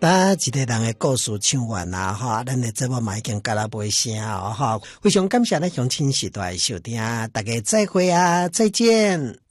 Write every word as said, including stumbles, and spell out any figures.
打一个人的故事唱完啊，哈，咱的节目嘛已经到了尾声哦，哈，非常感谢咱乡亲时代收听，大家再会啊，再见。